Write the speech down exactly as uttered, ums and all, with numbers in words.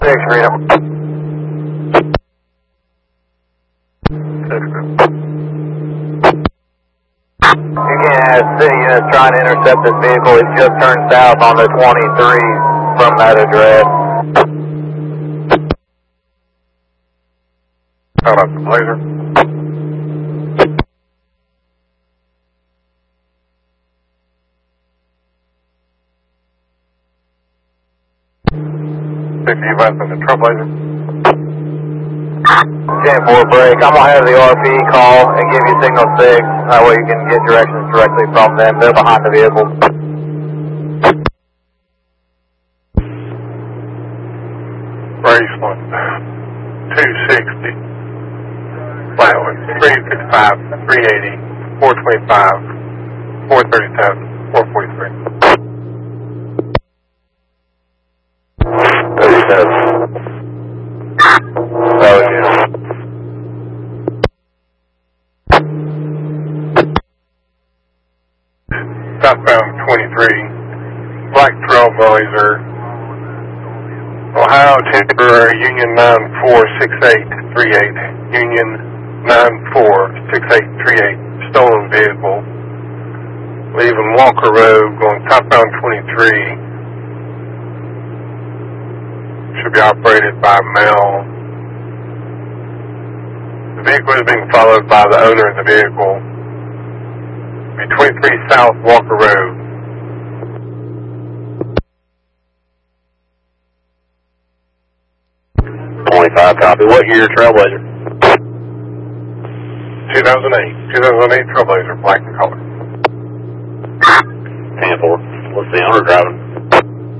Six, Reno. Again, as city units trying to intercept this vehicle, it just turned south on the twenty-three from that address. How about the Blazer? fifty west on the Trailblazer. ten four break. I'm going to have the R P call and give you signal six. That way you can get directions directly from them. They're behind the vehicle. Graceland, two sixty. Flatwood, three fifty-five, three eighty, four twenty-five, four thirty-seven, four forty-three. thirty-seven. Oh, yeah. Southbound twenty-three, Black Trailblazer, Ohio temporary Union nine four six eight three eight, Union nine four six eight three eight, stolen vehicle, leaving Walker Road, going southbound twenty-three, should be operated by mail. The vehicle is being followed by the owner of the vehicle. twenty-three South Walker Road. twenty-five, copy. What year Trailblazer? two thousand eight. two thousand eight Trailblazer, black in color. ten four. What's the owner driving?